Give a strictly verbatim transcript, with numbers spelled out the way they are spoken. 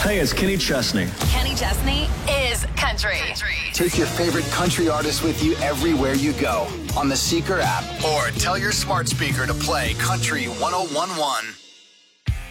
Hey, it's Kenny Chesney. Kenny Chesney is country. country. Take your favorite country artists with you everywhere you go on the Seeker app, or tell your smart speaker to play Country one oh one one.